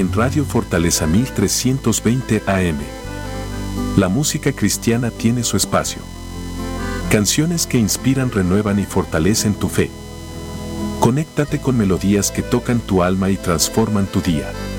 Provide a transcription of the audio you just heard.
en Radio Fortaleza 1320 AM. La música cristiana tiene su espacio. Canciones que inspiran, renuevan y fortalecen tu fe. Conéctate con melodías que tocan tu alma y transforman tu día.